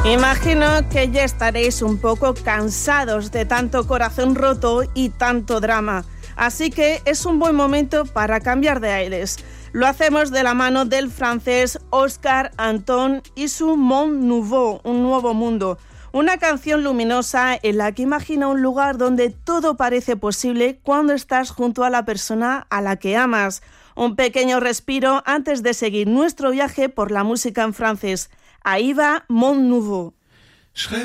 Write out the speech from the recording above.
Imagino que ya estaréis un poco cansados de tanto corazón roto y tanto drama, así que es un buen momento para cambiar de aires. Lo hacemos de la mano del francés Oscar Anton y su Monde Nouveau, un nuevo mundo. Una canción luminosa en la que imagina un lugar donde todo parece posible cuando estás junto a la persona a la que amas. Un pequeño respiro antes de seguir nuestro viaje por la música en francés. Ahí va Monde Nouveau.